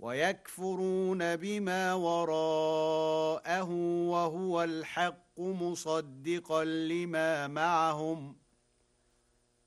ويكفرون بما وراءه وهو الحق مصدقا لما معهم